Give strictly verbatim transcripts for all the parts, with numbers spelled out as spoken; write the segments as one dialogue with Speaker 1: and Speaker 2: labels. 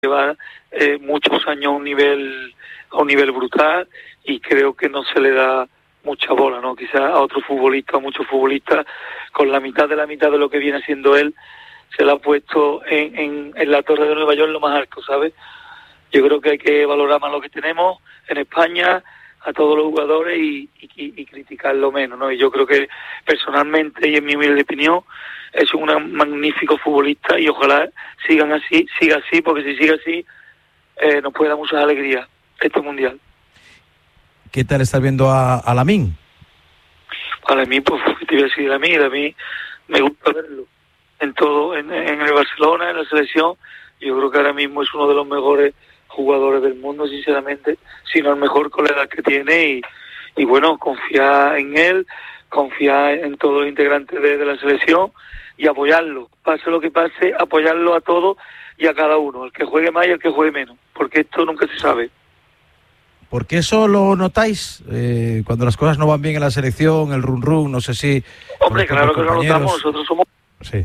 Speaker 1: lleva eh, muchos años a un nivel a un nivel brutal y creo que no se le da mucha bola, ¿no? Quizás a otros futbolistas, a muchos futbolistas, con la mitad de la mitad de lo que viene siendo él, se le ha puesto en, en, en la Torre de Nueva York lo más alto, ¿sabes? Yo creo que hay que valorar más lo que tenemos en España, a todos los jugadores y, y, y criticarlo menos, ¿no? Y yo creo que personalmente y en mi humilde opinión es un magnífico futbolista y ojalá sigan así, siga así, porque si sigue así eh, nos puede dar muchas alegrías este mundial.
Speaker 2: ¿Qué tal estás viendo a, a Lamine?
Speaker 1: A Lamine, pues, ¿qué te voy a decir a mí? A mí me gusta verlo en todo, en, en el Barcelona, en la selección. Yo creo que ahora mismo es uno de los mejores jugadores del mundo, sinceramente, si no el mejor con la edad que tiene y, y bueno, confiar en él, confiar en todos los integrantes de, de la selección y apoyarlo, pase lo que pase, apoyarlo a todos y a cada uno, el que juegue más y el que juegue menos, porque esto nunca se sabe.
Speaker 2: ¿Por qué eso lo notáis? Eh, cuando las cosas no van bien en la selección, el run run, no sé si...
Speaker 1: Hombre, claro que lo notamos, nosotros somos...
Speaker 2: Sí.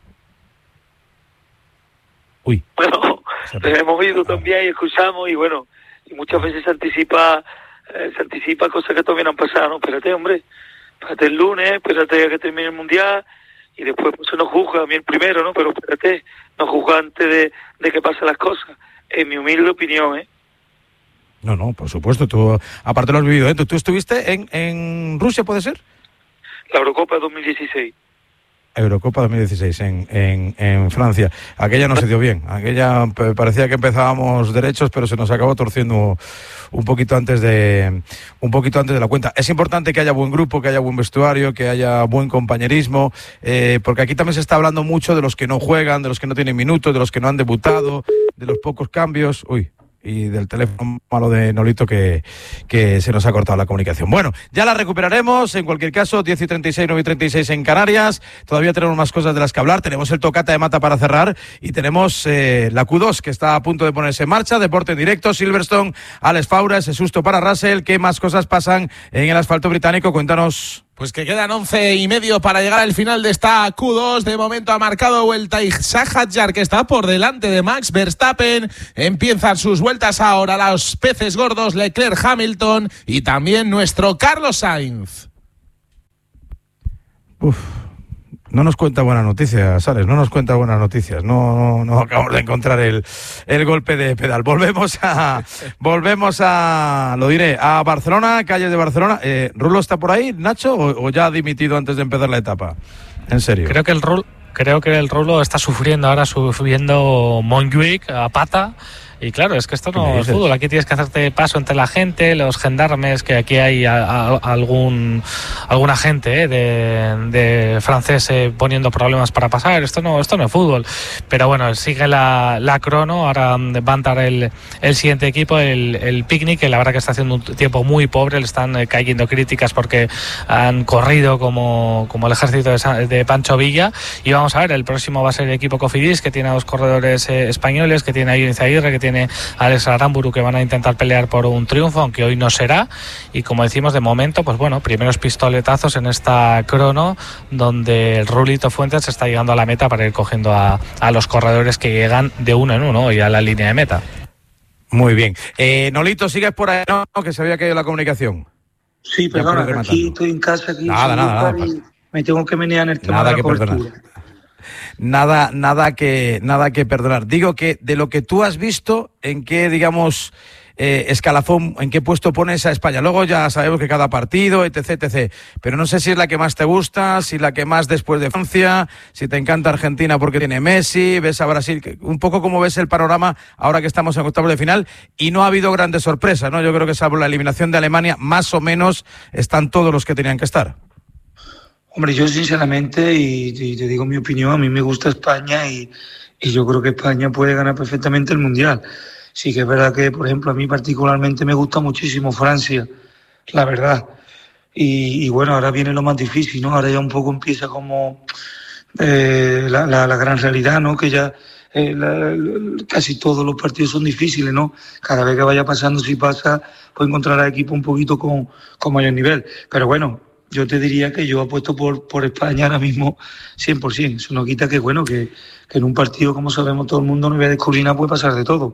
Speaker 2: Uy.
Speaker 1: Bueno, hemos ido también y escuchamos y bueno, y muchas veces se anticipa, eh, se anticipa cosas que todavía no han pasado, ¿no? Espérate, hombre, espérate el lunes, espérate a que termine el Mundial y después pues, se nos juzga, a mí el primero, ¿no? Pero espérate, nos juzga antes de, de que pasen las cosas, en mi humilde opinión, ¿eh?
Speaker 2: No, no, por supuesto, tú aparte lo has vivido, ¿eh? ¿Tú, tú estuviste en, en Rusia, puede ser?
Speaker 1: La Eurocopa dos mil dieciséis.
Speaker 2: Eurocopa dos mil dieciséis en, en, en Francia. Aquella no se dio bien, aquella parecía que empezábamos derechos, pero se nos acabó torciendo un poquito antes de un poquito antes de la cuenta. Es importante que haya buen grupo, que haya buen vestuario, que haya buen compañerismo, eh, porque aquí también se está hablando mucho de los que no juegan, de los que no tienen minutos, de los que no han debutado, de los pocos cambios. Uy. Y del teléfono malo de Nolito que, que se nos ha cortado la comunicación. Bueno, ya la recuperaremos, en cualquier caso, diez y treinta y seis, nueve y treinta y seis en Canarias. Todavía tenemos más cosas de las que hablar. Tenemos el Tocata de Mata para cerrar y tenemos eh, la Q dos que está a punto de ponerse en marcha. Deporte en directo, Silverstone, Alex Faura, ese susto para Russell. ¿Qué más cosas pasan en el asfalto británico? Cuéntanos.
Speaker 3: Pues que quedan once y medio para llegar al final de esta Q dos. De momento ha marcado vuelta Isaac Hadjar, que está por delante de Max Verstappen. Empiezan sus vueltas ahora los peces gordos Leclerc, Hamilton y también nuestro Carlos Sainz.
Speaker 2: Uf. No nos cuenta buenas noticias, Sales, no nos cuenta buenas noticias. No, no, no acabamos de encontrar el, el golpe de pedal. Volvemos a, volvemos a, lo diré, a Barcelona, calles de Barcelona. Eh, ¿Rulo está por ahí, Nacho, o, o ya ha dimitido antes de empezar la etapa? En serio.
Speaker 4: Creo que el Rulo, creo que el Rulo está sufriendo ahora, subiendo Montjuic a pata. Y claro, es que esto no es fútbol, aquí tienes que hacerte paso entre la gente, los gendarmes, que aquí hay a, a, algún alguna gente eh, de, de francés eh, poniendo problemas para pasar, esto no esto no es fútbol. Pero bueno, sigue la, la crono, ahora va a entrar el, el siguiente equipo, el, el Picnic, que la verdad que está haciendo un tiempo muy pobre, le están eh, cayendo críticas porque han corrido como, como el ejército de, de Pancho Villa. Y vamos a ver, el próximo va a ser el equipo Cofidis, que tiene a dos corredores eh, españoles, que tiene a Yunis Aguirre, que tiene a Alex Aramburu, que van a intentar pelear por un triunfo, aunque hoy no será. Y como decimos, de momento, pues bueno, primeros pistoletazos en esta crono, donde el Rulito Fuentes está llegando a la meta para ir cogiendo a, a los corredores que llegan de uno en uno y a la línea de meta.
Speaker 2: Muy bien. Eh, Nolito, ¿sigues por ahí? No, que se había caído la comunicación.
Speaker 5: Sí, perdona, aquí estoy en casa, aquí
Speaker 2: nada, nada, nada,
Speaker 5: y me tengo que menear en el tema
Speaker 2: nada
Speaker 5: de la
Speaker 2: que
Speaker 5: cobertura.
Speaker 2: Perdonar. Nada, nada que, nada que perdonar. Digo que de lo que tú has visto, en qué, digamos, eh, escalafón, en qué puesto pones a España. Luego ya sabemos que cada partido, etc, etcétera. Pero no sé si es la que más te gusta, si la que más después de Francia, si te encanta Argentina porque tiene Messi, ves a Brasil, un poco como ves el panorama ahora que estamos en octavos de final y no ha habido grandes sorpresas, ¿no? Yo creo que salvo la eliminación de Alemania, más o menos están todos los que tenían que estar.
Speaker 5: Hombre, yo sinceramente, y, y te digo mi opinión, a mí me gusta España y, y yo creo que España puede ganar perfectamente el Mundial. Sí que es verdad que, por ejemplo, a mí particularmente me gusta muchísimo Francia, la verdad. Y, y bueno, ahora viene lo más difícil, ¿no? Ahora ya un poco empieza como eh, la, la, la gran realidad, ¿no? Que ya eh, la, casi todos los partidos son difíciles, ¿no? Cada vez que vaya pasando, si pasa, puede encontrar al equipo un poquito con, con mayor nivel. Pero bueno, yo te diría que yo apuesto por, por España ahora mismo cien por ciento. Eso no quita que, bueno, que, que en un partido, como sabemos todo el mundo, no voy a descubrir nada, puede pasar de todo.